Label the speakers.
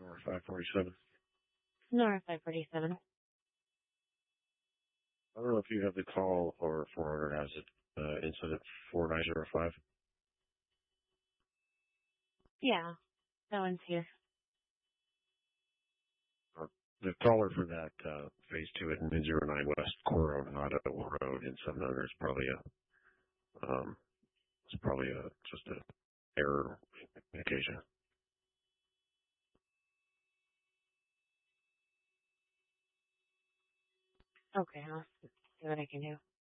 Speaker 1: Or 547.
Speaker 2: Nora 547.
Speaker 1: I don't know if you have the call or 400 has it. Incident 4905.
Speaker 2: Yeah, that one's here.
Speaker 1: The caller for that phase 2 at 09 West Coronado Road in 700 is probably just an error communication.
Speaker 2: Okay, I'll see what I can do.